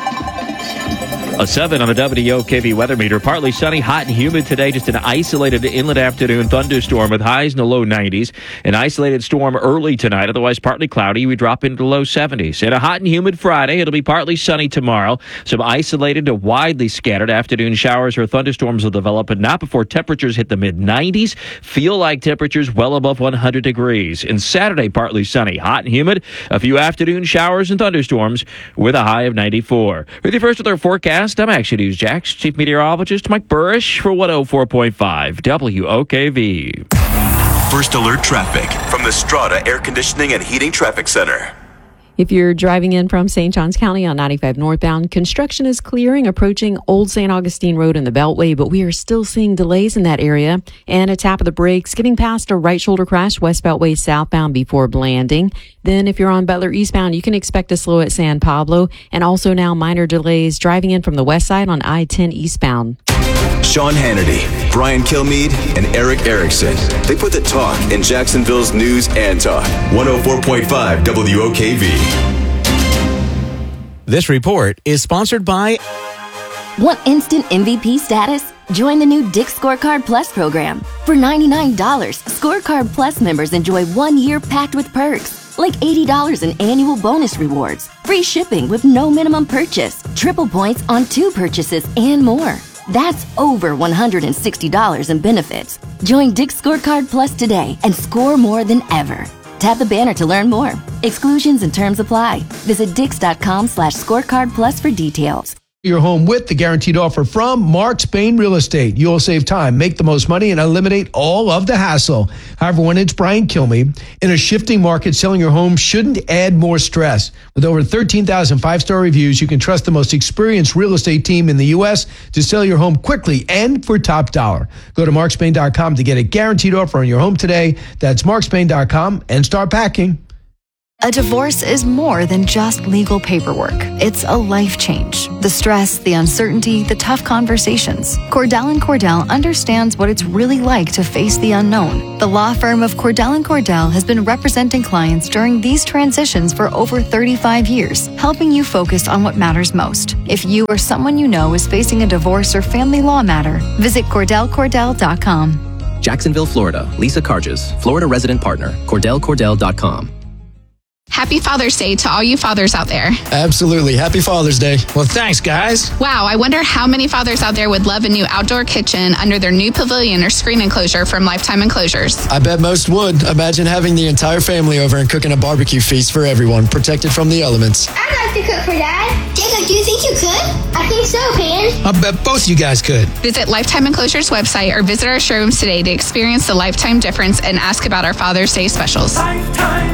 A seven on the W O K V weather meter. Partly sunny, hot and humid today. Just an isolated inland afternoon thunderstorm with highs in the low nineties. An isolated storm early tonight. Otherwise, partly cloudy. We drop into the low seventies. And a hot and humid Friday. It'll be partly sunny tomorrow. Some isolated to widely scattered afternoon showers or thunderstorms will develop, but not before temperatures hit the mid nineties. Feel like temperatures well above one hundred degrees. And Saturday, partly sunny, hot and humid. A few afternoon showers and thunderstorms with a high of ninety-four. With your first alert forecast, I'm Action News Jax Chief Meteorologist Mike Burrish for one oh four point five W O K V.
First Alert Traffic from the Strata Air Conditioning and Heating Traffic Center.
If you're driving in from Saint Johns County on ninety-five northbound, construction is clearing approaching Old Saint Augustine Road in the Beltway, but we are still seeing delays in that area. And a tap of the brakes getting past a right shoulder crash West Beltway southbound before Blanding. Then if you're on Butler eastbound, you can expect a slow at San Pablo. And also now minor delays driving in from the west side on I ten eastbound.
Sean Hannity, Brian Kilmeade, and Eric Erickson. They put the talk in Jacksonville's news and talk. one oh four point five W O K V.
This report is sponsored by...
Want instant M V P status? Join the new Dick's Scorecard Plus program. For ninety-nine dollars, Scorecard Plus members enjoy one year packed with perks, like eighty dollars in annual bonus rewards, free shipping with no minimum purchase, triple points on two purchases, and more. That's over one hundred sixty dollars in benefits. Join Dick's Scorecard Plus today and score more than ever. Tap the banner to learn more. Exclusions and terms apply. Visit dix.com slash scorecard plus for details.
Your home with the guaranteed offer from Mark Spain Real Estate. You'll save time, make the most money, and eliminate all of the hassle. However, when it's Brian Kilmeade, in a shifting market, selling your home shouldn't add more stress. With over thirteen thousand five-star reviews, you can trust the most experienced real estate team in the U S to sell your home quickly and for top dollar. Go to mark spain dot com to get a guaranteed offer on your home today. That's mark spain dot com and start packing.
A divorce is more than just legal paperwork. It's a life change. The stress, the uncertainty, the tough conversations. Cordell and Cordell understands what it's really like to face the unknown. The law firm of Cordell and Cordell has been representing clients during these transitions for over thirty-five years, helping you focus on what matters most. If you or someone you know is facing a divorce or family law matter, visit cordell cordell dot com.
Jacksonville, Florida. Lisa Carges, Florida resident partner. cordell cordell dot com.
Happy Father's Day to all you fathers out there.
Absolutely. Happy Father's Day. Well, thanks, guys.
Wow, I wonder how many fathers out there would love a new outdoor kitchen under their new pavilion or screen enclosure from Lifetime Enclosures.
I bet most would. Imagine having the entire family over and cooking a barbecue feast for everyone, protected from the elements.
I'd like to cook for Dad. Jacob, do you think you could? I think so, Pan.
I bet both you guys could.
Visit Lifetime Enclosures website or visit our showrooms today to experience the Lifetime difference and ask about our Father's Day specials.
Lifetime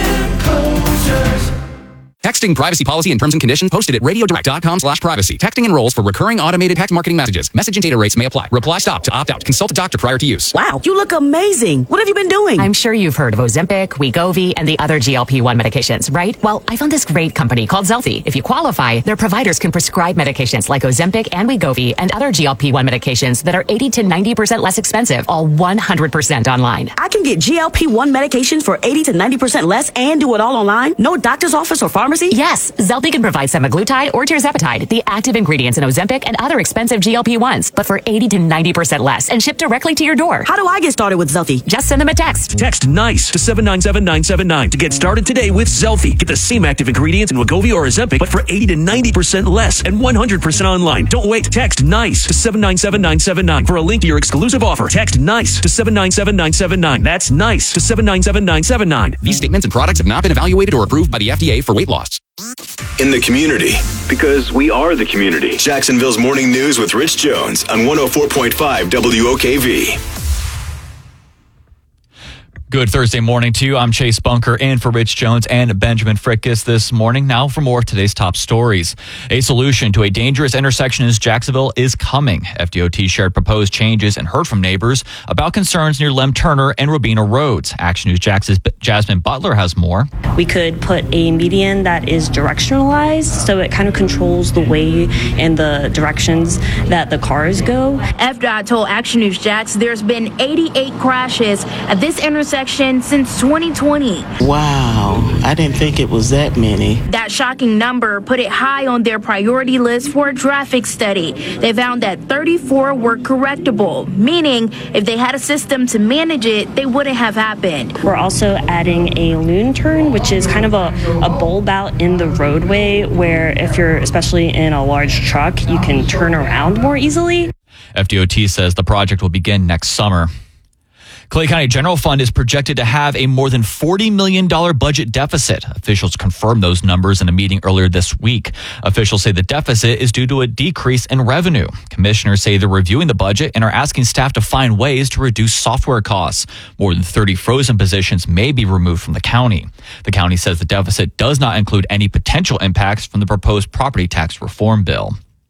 Enclosures.
Texting privacy policy and terms and conditions posted at radiodirect.com slash privacy. Texting enrolls for recurring automated text marketing messages. Message and data rates may apply. Reply stop to opt out. Consult a doctor prior to use.
Wow, you look amazing. What have you been doing?
I'm sure you've heard of Ozempic, Wegovy, and the other G L P one medications, right? Well, I found this great company called Zelfie. If you qualify, their providers can prescribe medications like Ozempic and Wegovy and other G L P one medications that are eighty to ninety percent less expensive, all one hundred percent online.
I can get G L P one medications for eighty to ninety percent less and do it all online? No doctor's office or pharmacy?
Yes, Zelfie can provide semaglutide or tirzepatide, the active ingredients in Ozempic and other expensive G L P ones, but for eighty to ninety percent less and shipped directly to your door.
How do I get started with Zelfie?
Just send them a text.
Text NICE to seven nine seven nine seven nine to get started today with Zelfie. Get the same active ingredients in Wegovy or Ozempic, but for eighty to ninety percent less and one hundred percent online. Don't wait. Text NICE to seven nine seven nine seven nine for a link to your exclusive offer. Text NICE to seven nine seven nine seven nine. That's NICE to seven nine seven nine seven nine.
These statements and products have not been evaluated or approved by the F D A for weight loss.
In the community, because we are the community. Jacksonville's Morning News with Rich Jones on one oh four point five W O K V.
Good Thursday morning to you. I'm Chase Bunker in for Rich Jones and Benjamin Frickus this morning. Now for more of today's top stories. A solution to a dangerous intersection in Jacksonville is coming. F D O T shared proposed changes and heard from neighbors about concerns near Lem Turner and Robina Roads. Action News Jax's Jasmine Butler has more.
We could put a median that is directionalized, so it kind of controls the way and the directions that the cars go.
F D O T told Action News Jax there's been eighty-eight crashes at this intersection since twenty twenty.
Wow, I didn't think it was that many.
That shocking number put it high on their priority list for a traffic study. They found that thirty-four were correctable, meaning if they had a system to manage it, they wouldn't have happened.
We're also adding a loon turn, which is kind of a, a bulb out in the roadway where if you're especially in a large truck, you can turn around more easily.
F D O T says the project will begin next summer. Clay County General Fund is projected to have a more than forty million dollars budget deficit. Officials confirmed those numbers in a meeting earlier this week. Officials say the deficit is due to a decrease in revenue. Commissioners say they're reviewing the budget and are asking staff to find ways to reduce software costs. More than thirty frozen positions may be removed from the county. The county says the deficit does not include any potential impacts from the proposed property tax reform bill.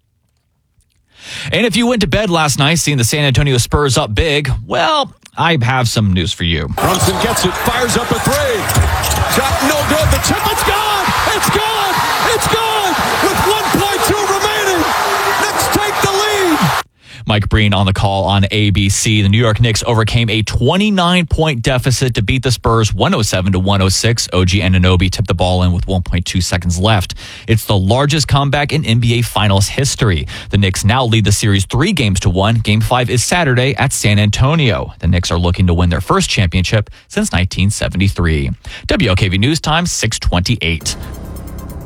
And if you went to bed last night seeing the San Antonio Spurs up big, well, I have some news for you.
Brunson gets it, fires up a three. Shot no good. The tip, it's gone. It's gone. It's gone. With one point two remaining. Knicks take the lead.
Mike Breen on the call on A B C. The New York Knicks overcame a twenty-nine point deficit to beat the Spurs one oh seven to one oh six. O G Anunoby tipped the ball in with one point two seconds left. It's the largest comeback in N B A Finals history. The Knicks now lead the series three games to one. Game five is Saturday at San Antonio. The Knicks are looking to win their first championship since nineteen seventy-three. W O K V News Time, six twenty-eight.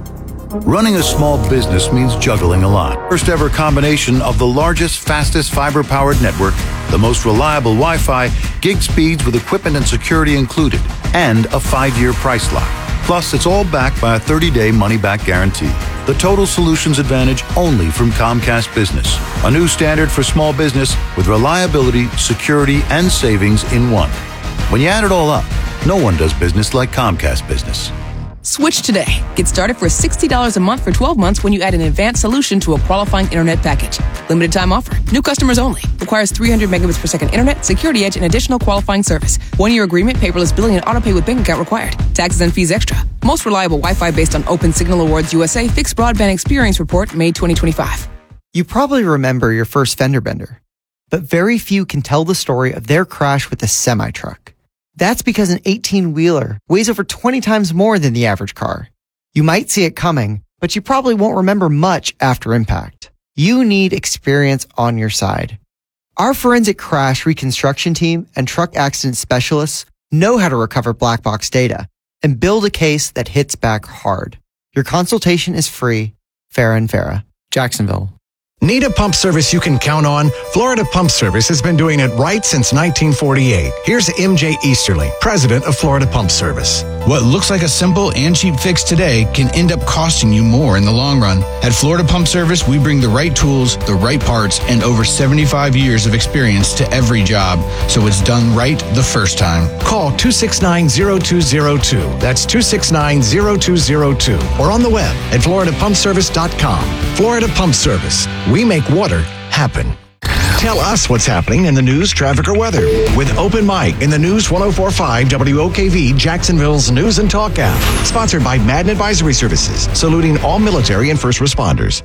Running a small business means juggling a lot. First ever combination of the largest, fastest fiber-powered network, the most reliable Wi-Fi, gig speeds with equipment and security included, and a five-year price lock. Plus, it's all backed by a thirty-day money-back guarantee. The Total Solutions Advantage only from Comcast Business. A new standard for small business with reliability, security, and savings in one. When you add it all up, no one does business like Comcast Business.
Switch today. Get started for sixty dollars a month for twelve months when you add an advanced solution to a qualifying internet package. Limited time offer. New customers only. Requires three hundred megabits per second internet, security edge, and additional qualifying service. One-year agreement, paperless billing, and autopay with bank account required. Taxes and fees extra. Most reliable Wi-Fi based on Open Signal Awards U S A Fixed Broadband Experience Report, May twenty twenty-five.
You probably remember your first fender bender, but very few can tell the story of their crash with a semi-truck. That's because an eighteen-wheeler weighs over twenty times more than the average car. You might see it coming, but you probably won't remember much after impact. You need experience on your side. Our forensic crash reconstruction team and truck accident specialists know how to recover black box data and build a case that hits back hard. Your consultation is free. Farah and Farah, Jacksonville.
Need a pump service you can count on? Florida Pump Service has been doing it right since nineteen forty-eight. Here's M J Easterly, president of Florida Pump Service.
What looks like a simple and cheap fix today can end up costing you more in the long run. At Florida Pump Service, we bring the right tools, the right parts, and over seventy-five years of experience to every job, so it's done right the first time.
Call two six nine, zero two zero two. That's two six nine, zero two zero two. Or on the web at florida pump service dot com. Florida Pump Service. We make water happen. Tell us what's happening in the news, traffic, or weather with Open Mic in the News one oh four point five W O K V, Jacksonville's News and Talk app. Sponsored by Madden Advisory Services, saluting all military and first responders.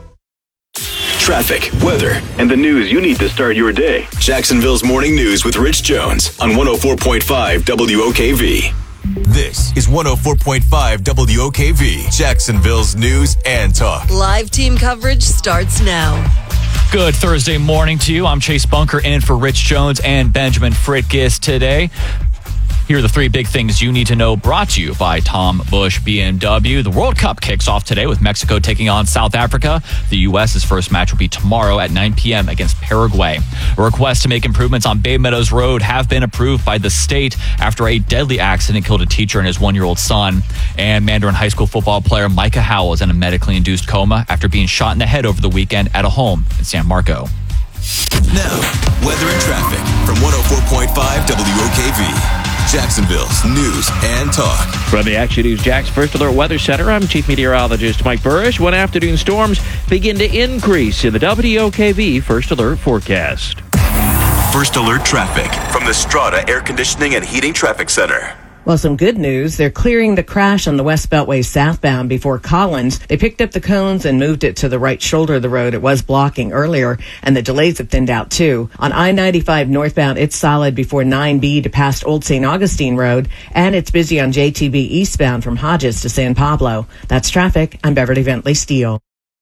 Traffic, weather, and the news you need to start your day. Jacksonville's Morning News with Rich Jones on one oh four point five W O K V. This is one oh four point five W O K V, Jacksonville's News and Talk.
Live team coverage starts now.
Good Thursday morning to you. I'm Chase Bunker in for Rich Jones and Benjamin Fritgis today. Here are the three big things you need to know, brought to you by Tom Busch B M W. The World Cup kicks off today with Mexico taking on South Africa. The U S's first match will be tomorrow at nine p.m. against Paraguay. A request to make improvements on Bay Meadows Road have been approved by the state after a deadly accident killed a teacher and his one-year-old son. And Mandarin High School football player Micah Howell is in a medically induced coma after being shot in the head over the weekend at a home in San Marco.
Now, weather and traffic from one oh four point five W O K V. Jacksonville's News and Talk.
From the Action News Jax First Alert Weather Center, I'm Chief Meteorologist Mike Burrish. One afternoon storms begin to increase in the W O K V First Alert forecast.
First Alert traffic from the Strata Air Conditioning and Heating Traffic Center.
Well, some good news. They're clearing the crash on the West Beltway southbound before Collins. They picked up the cones and moved it to the right shoulder of the road. It was blocking earlier, and the delays have thinned out, too. On I ninety-five northbound, it's solid before nine B to past Old Saint Augustine Road, and it's busy on J T B eastbound from Hodges to San Pablo. That's traffic. I'm Beverly Bentley Steele.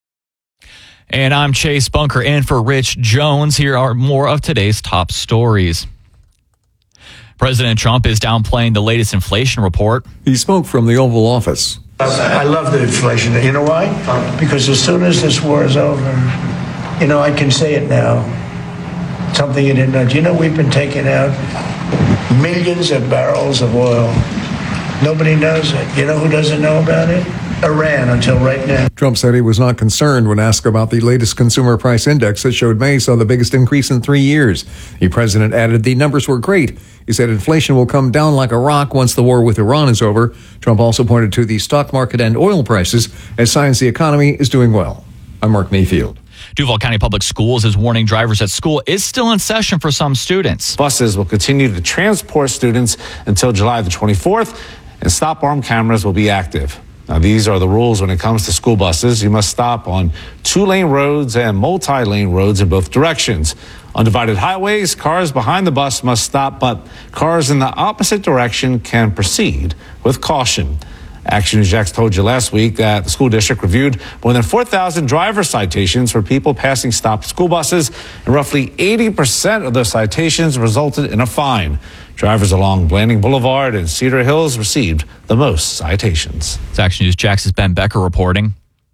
And I'm Chase Bunker in for Rich Jones. Here are more of today's top stories. President Trump is downplaying the latest inflation report.
He spoke from the Oval Office.
I love the inflation. You know why? Because as soon as this war is over, you know, I can say it now. Something you didn't know. Do you know we've been taking out millions of barrels of oil? Nobody knows it. You know who doesn't know about it? Iran, until right now.
Trump said he was not concerned when asked about the latest consumer price index that showed May saw the biggest increase in three years. The president added the numbers were great. He said inflation will come down like a rock once the war with Iran is over. Trump also pointed to the stock market and oil prices as signs the economy is doing well. I'm Mark Mayfield.
Duval County Public Schools is warning drivers that school is still in session for some students.
Buses will continue to transport students until July the twenty-fourth, and stop arm cameras will be active. Now, these are the rules when it comes to school buses. You must stop on two-lane roads and multi-lane roads in both directions. On divided highways, cars behind the bus must stop, but cars in the opposite direction can proceed with caution. Action News Jax told you last week that the school district reviewed more than four thousand driver citations for people passing stopped school buses, and roughly eighty percent of those citations resulted in a fine. Drivers along Blanding Boulevard and Cedar Hills received the most citations.
It's Action News Jax's Ben Becker reporting.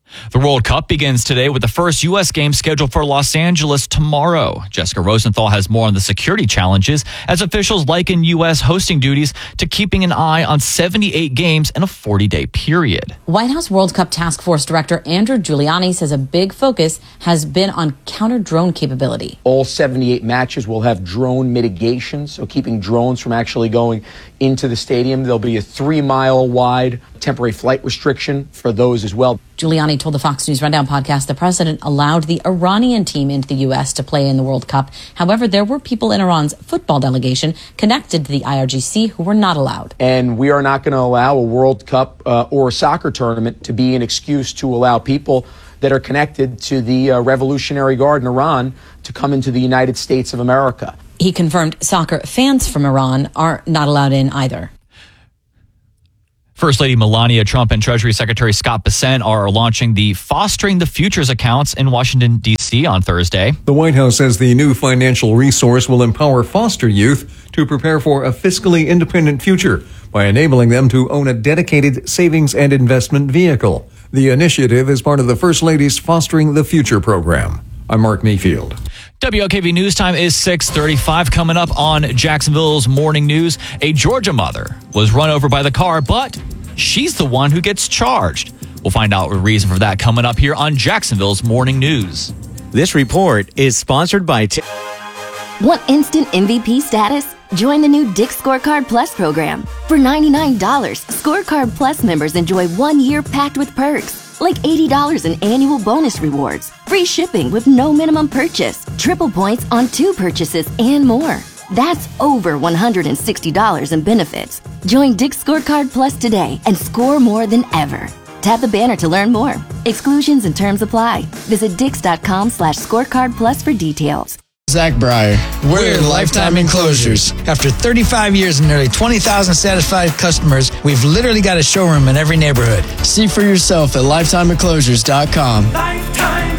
The World Cup begins today with the first U S game scheduled for Los Angeles tomorrow. Jessica Rosenthal has more on the security challenges as officials liken U S hosting duties to keeping an eye on seventy-eight games in a forty-day period.
White House World Cup Task Force Director Andrew Giuliani says a big focus has been on counter-drone capability.
All seventy-eight matches will have drone mitigation, so keeping drones from actually going into the stadium. There'll be a three-mile wide temporary flight restriction for those as well.
Giuliani told the Fox News Rundown podcast the president allowed the Iranian team into the U S to play in the World Cup. However, there were people in Iran's football delegation connected to the I R G C who were not allowed.
And we are not going to allow a World Cup uh, or a soccer tournament to be an excuse to allow people that are connected to the uh, Revolutionary Guard in Iran to come into the United States of America.
He confirmed soccer fans from Iran are not allowed in either.
First Lady Melania Trump and Treasury Secretary Scott Bessent are launching the Fostering the Futures accounts in Washington, D C on Thursday.
The White House says the new financial resource will empower foster youth to prepare for a fiscally independent future by enabling them to own a dedicated savings and investment vehicle. The initiative is part of the First Lady's Fostering the Future program. I'm Mark Mayfield.
W L K V News Time is six thirty-five. Coming up on Jacksonville's Morning News, a Georgia mother was run over by the car, but she's the one who gets charged. We'll find out the reason for that coming up here on Jacksonville's Morning News.
This report is sponsored by... T-
Want instant M V P status? Join the new Dick's Scorecard Plus program. For ninety-nine dollars, Scorecard Plus members enjoy one year packed with perks, like eighty dollars in annual bonus rewards, free shipping with no minimum purchase, triple points on two purchases, and more. That's over one hundred sixty dollars in benefits. Join Dick's Scorecard Plus today and score more than ever. Tap the banner to learn more. Exclusions and terms apply. Visit dix.com slash scorecard plus for details.
Zach Breyer. We're Lifetime Enclosures. After thirty-five years and nearly twenty thousand satisfied customers, we've literally got a showroom in every neighborhood. See for yourself at lifetime enclosures dot com.
Lifetime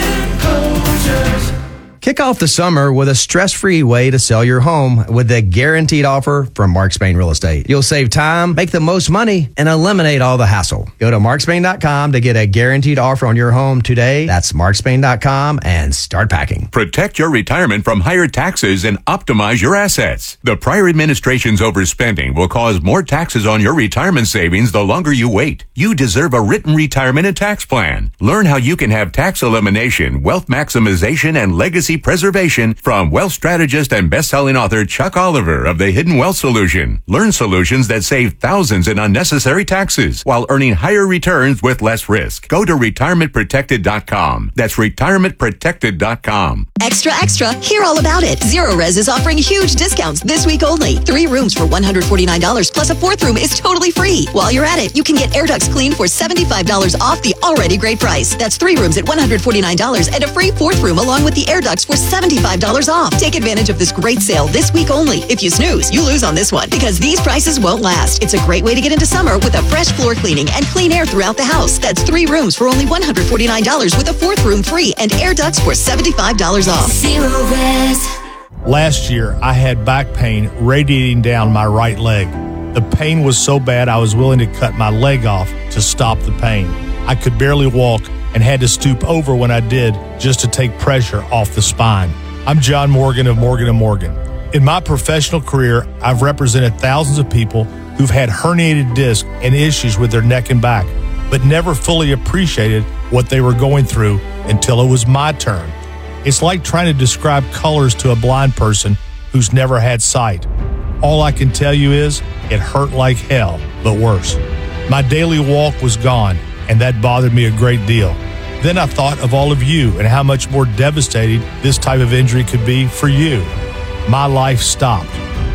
Enclosures.
Kick off the summer with a stress-free way to sell your home with the guaranteed offer from Mark Spain Real Estate. You'll save time, make the most money, and eliminate all the hassle. Go to mark spain dot com to get a guaranteed offer on your home today. That's mark spain dot com and start packing.
Protect your retirement from higher taxes and optimize your assets. The prior administration's overspending will cause more taxes on your retirement savings the longer you wait. You deserve a written retirement and tax plan. Learn how you can have tax elimination, wealth maximization, and legacy preservation from wealth strategist and best-selling author Chuck Oliver of The Hidden Wealth Solution. Learn solutions that save thousands in unnecessary taxes while earning higher returns with less risk. Go to retirement protected dot com. That's retirement protected dot com.
Extra, extra, hear all about it. Zero Res is offering huge discounts this week only. Three rooms for one hundred forty-nine dollars plus a fourth room is totally free. While you're at it, you can get air ducts cleaned for seventy-five dollars off the already great price. That's three rooms at one hundred forty-nine dollars and a free fourth room along with the air ducts for seventy-five dollars off. Take advantage of this great sale this week only. If you snooze, you lose on this one because these prices won't last. It's a great way to get into summer with a fresh floor cleaning and clean air throughout the house. That's three rooms for only one hundred forty-nine dollars with a fourth room free and air ducts for seventy-five dollars off. Zero Res.
Last year, I had back pain radiating down my right leg. The pain was so bad I was willing to cut my leg off to stop the pain. I could barely walk and had to stoop over when I did just to take pressure off the spine. I'm John Morgan of Morgan and Morgan. In my professional career, I've represented thousands of people who've had herniated discs and issues with their neck and back, but never fully appreciated what they were going through until it was my turn. It's like trying to describe colors to a blind person who's never had sight. All I can tell you is it hurt like hell, but worse. My daily walk was gone, and that bothered me a great deal. Then I thought of all of you and how much more devastating this type of injury could be for you. My life stopped.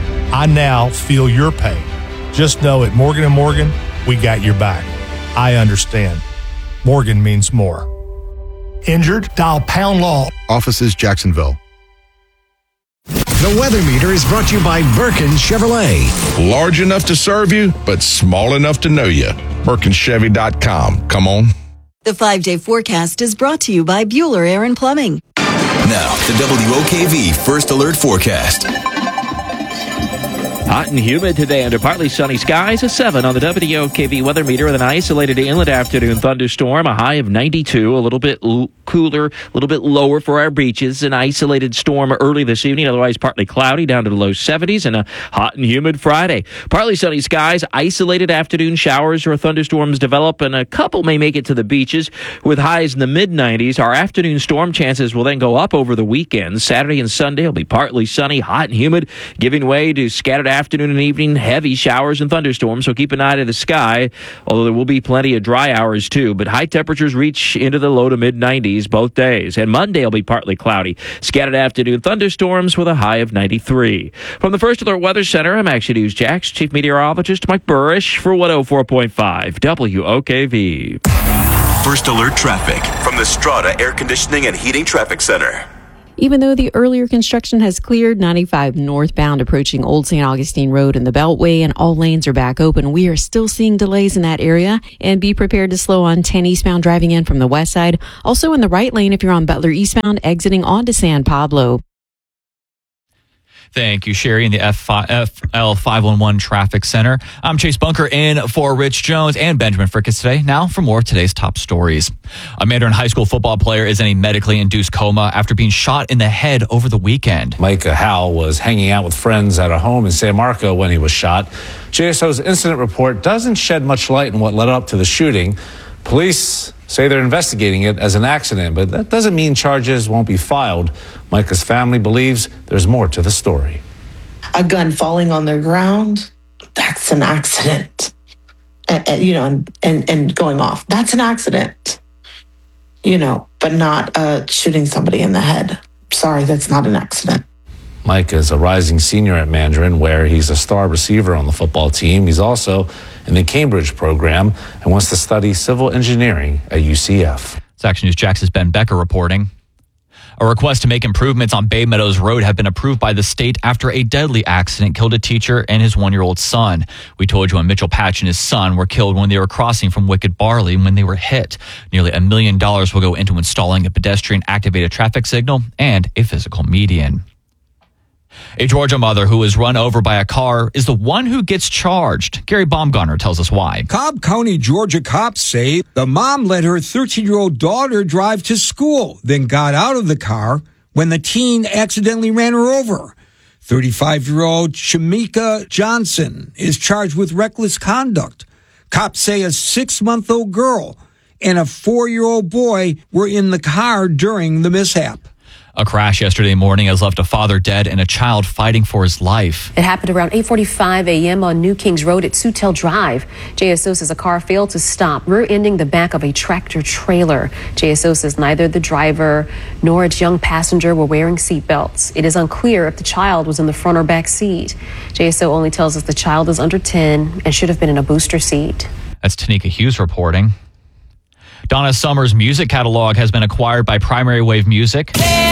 I now feel your pain. Just know at Morgan and Morgan, we got your back. I understand. Morgan means more. Injured? Dial pound law.
Offices Jacksonville.
The weather meter is brought to you by Birkin Chevrolet.
Large enough to serve you, but small enough to know you. Birkin Chevy dot com. Come on.
The five-day forecast is brought to you by Bueller Air and Plumbing.
Now, the W O K V First Alert Forecast.
Hot and humid today under partly sunny skies. A seven on the W O K V weather meter with an isolated inland afternoon thunderstorm. A high of ninety-two. A little bit l- cooler, a little bit lower for our beaches. An isolated storm early this evening. Otherwise partly cloudy down to the low seventies. And a hot and humid Friday. Partly sunny skies. Isolated afternoon showers or thunderstorms develop. And a couple may make it to the beaches with highs in the mid nineties. Our afternoon storm chances will then go up over the weekend. Saturday and Sunday will be partly sunny, hot and humid, giving way to scattered afternoon and evening heavy showers and thunderstorms, so keep an eye to the sky, although there will be plenty of dry hours too. But high temperatures reach into the low to mid nineties both days. And Monday will be partly cloudy, scattered afternoon thunderstorms with a high of ninety-three. From the First Alert Weather Center, I'm Action News Jax Chief Meteorologist Mike Burrish for one oh four point five W O K V.
First Alert Traffic from the Strata Air Conditioning and Heating Traffic Center.
Even though the earlier construction has cleared, ninety-five northbound approaching Old Saint Augustine Road and the Beltway, and all lanes are back open. We are still seeing delays in that area, and be prepared to slow on ten eastbound driving in from the west side. Also in the right lane if you're on Butler eastbound exiting onto San Pablo.
Thank you, Sherry, in the F L five one one Traffic Center. I'm Chase Bunker in for Rich Jones and Benjamin Frickus today. Now for more of today's top stories. A Mandarin high school football player is in a medically induced coma after being shot in the head over the weekend.
Micah Howell was hanging out with friends at a home in San Marco when he was shot. J S O's incident report doesn't shed much light on what led up to the shooting. Police say they're investigating it as an accident, but that doesn't mean charges won't be filed. Micah's family believes there's more to the story.
A gun falling on the ground, that's an accident. And, and, you know, and, and, and going off, that's an accident. You know, but not uh, shooting somebody in the head. Sorry, that's not an accident.
Micah is a rising senior at Mandarin, where he's a star receiver on the football team. He's also in the Cambridge program and wants to study civil engineering at U C F.
It's Action News Jax's Ben Becker reporting. A request to make improvements on Bay Meadows Road have been approved by the state after a deadly accident killed a teacher and his one-year-old son. We told you when Mitchell Patch and his son were killed when they were crossing from Wicked Barley when they were hit. Nearly a million dollars will go into installing a pedestrian-activated traffic signal and a physical median. A Georgia mother who was run over by a car is the one who gets charged. Gary Baumgartner tells us why.
Cobb County, Georgia cops say the mom let her thirteen-year-old daughter drive to school, then got out of the car when the teen accidentally ran her over. thirty-five-year-old Shamika Johnson is charged with reckless conduct. Cops say a six-month-old girl and a four-year-old boy were in the car during the mishap.
A crash yesterday morning has left a father dead and a child fighting for his life.
It happened around eight forty-five a.m. on New Kings Road at Sutel Drive. J S O says a car failed to stop, rear-ending the back of a tractor trailer. J S O says neither the driver nor its young passenger were wearing seatbelts. It is unclear if the child was in the front or back seat. J S O only tells us the child is under ten and should have been in a booster seat.
That's Tanika Hughes reporting. Donna Summer's music catalog has been acquired by Primary Wave Music.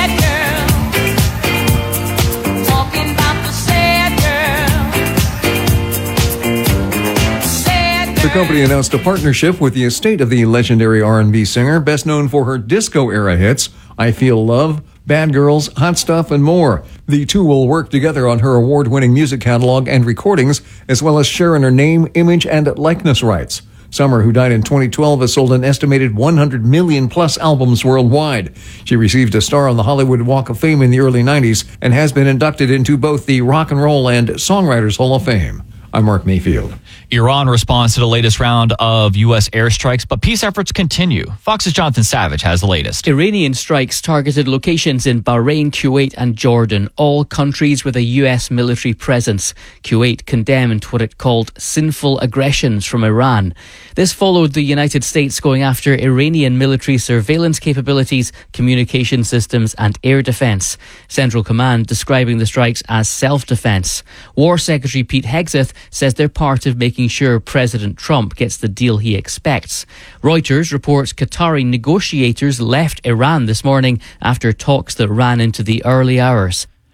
The company announced a partnership with the estate of the legendary R and B singer, best known for her disco-era hits, I Feel Love, Bad Girls, Hot Stuff, and more. The two will work together on her award-winning music catalog and recordings, as well as share in her name, image, and likeness rights. Summer, who died in twenty twelve, has sold an estimated one hundred million plus albums worldwide. She received a star on the Hollywood Walk of Fame in the early nineties and has been inducted into both the Rock and Roll and Songwriters Hall of Fame. I'm Mark Mayfield.
Iran responds to the latest round of U S airstrikes, but peace efforts continue. Fox's Jonathan Savage has the latest.
Iranian strikes targeted locations in Bahrain, Kuwait and Jordan, all countries with a U S military presence. Kuwait condemned what it called sinful aggressions from Iran. This followed the United States going after Iranian military surveillance capabilities, communication systems and air defense. Central Command describing the strikes as self-defense. War Secretary Pete Hegseth says they're part of making sure President Trump gets the deal he expects. Reuters reports Qatari negotiators left Iran this morning after talks that ran into the early hours.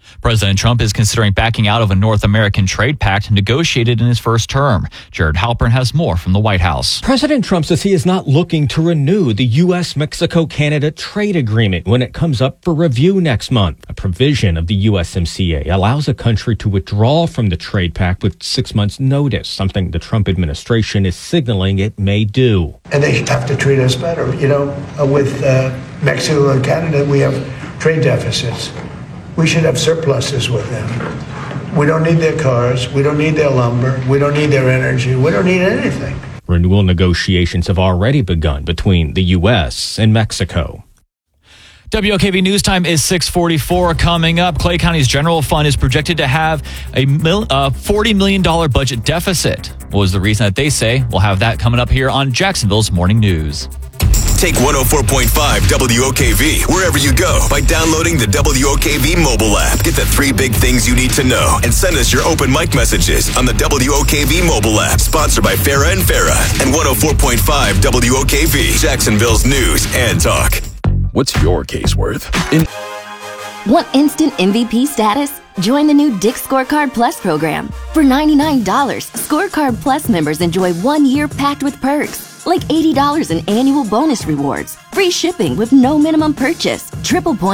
President Trump is considering backing out of a North American trade pact negotiated in his first term. Jared Halpern has more from the White House.
President Trump says he is not looking to renew the U S Mexico Canada trade agreement when it comes up for review next month. A provision of the U S M C A allows a country to withdraw from the trade pact with six months notice, something the Trump administration is signaling it may do.
And they have to treat us better. You know, with uh, Mexico and Canada, we have trade deficits. We should have surpluses with them. We don't need their cars. We don't need their lumber. We don't need their energy. We don't need anything.
Renewal negotiations have already begun between the U S and Mexico.
W O K V News Time is six forty-four. Coming up, Clay County's general fund is projected to have a mil, uh, forty million dollars budget deficit. What was the reason that they say? We'll have that coming up here on Jacksonville's Morning News.
Take one oh four point five W O K V wherever you go by downloading the W O K V mobile app. Get the three big things you need to know and send us your open mic messages on the W O K V mobile app. Sponsored by Farah and Farah and one oh four point five W O K V, Jacksonville's news and talk.
What's your case worth? In-
Want instant M V P status? Join the new Dick's Scorecard Plus program. For ninety-nine dollars, Scorecard Plus members enjoy one year packed with perks, like eighty dollars in annual bonus rewards, free shipping with no minimum purchase, triple points.